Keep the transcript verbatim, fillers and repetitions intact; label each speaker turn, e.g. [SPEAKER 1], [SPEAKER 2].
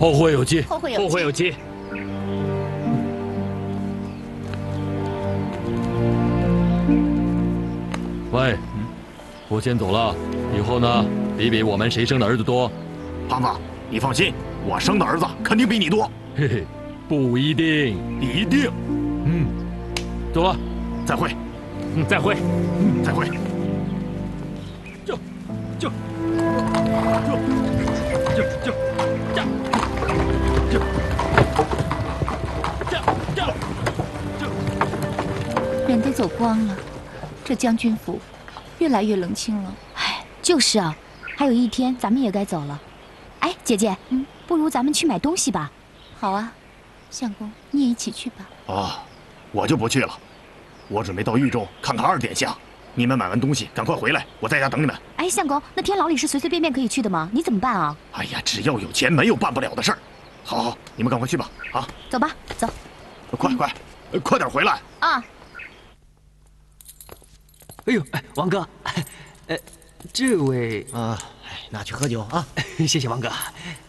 [SPEAKER 1] 后会有期，
[SPEAKER 2] 后会有期。
[SPEAKER 3] 后会有期。
[SPEAKER 1] 喂，我先走了，以后呢，比比我们谁生的儿子多。
[SPEAKER 4] 胖子，你放心，我生的儿子肯定比你多。
[SPEAKER 1] 嘿嘿，不一定，
[SPEAKER 4] 一定。
[SPEAKER 1] 嗯，走了，
[SPEAKER 4] 再会。
[SPEAKER 3] 嗯，再会。
[SPEAKER 4] 嗯，再会。
[SPEAKER 1] 就就就就就这就这这这，
[SPEAKER 2] 人都走光了，这将军府越来越冷清了。
[SPEAKER 5] 哎，就是啊，还有一天咱们也该走了。哎，姐姐，嗯，不如咱们去买东西吧。
[SPEAKER 2] 好啊，相公，你也一起去吧。
[SPEAKER 4] 啊，我就不去了，我准备到豫州看看二殿下。你们买完东西赶快回来，我在家等你们。
[SPEAKER 5] 哎，相公，那天牢里是随随便便可以去的吗？你怎么办啊？
[SPEAKER 4] 哎呀，只要有钱，没有办不了的事儿。好，好，你们赶快去吧。啊，
[SPEAKER 5] 走吧，走。
[SPEAKER 4] 快快，呃快点回来
[SPEAKER 5] 啊！
[SPEAKER 3] 哎呦，哎，王哥，呃，这位
[SPEAKER 6] 啊，哎，拿去喝酒啊！
[SPEAKER 3] 谢谢王哥。